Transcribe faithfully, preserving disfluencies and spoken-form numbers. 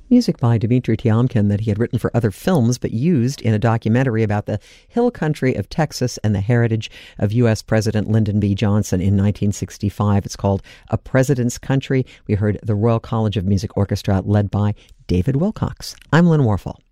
Music by Dmitri Tiomkin that he had written for other films but used in a documentary about the hill country of Texas and the heritage of U S President Lyndon B. Johnson in nineteen sixty-five. It's called A President's Country. We heard the Royal College of Music Orchestra led by David Wilcox. I'm Lynn Warfel.